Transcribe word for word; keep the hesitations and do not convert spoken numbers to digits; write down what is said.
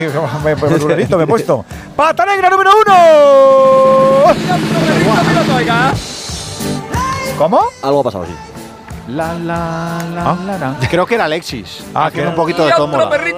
Me, me, me, me he puesto. ¡Pata negra número uno! ¿Cómo? Algo ha pasado, sí. La, la, la, ¿Ah? la, la. Creo que era Alexis. Ah, Haciendo que- un poquito de Y otro tómbola. perrito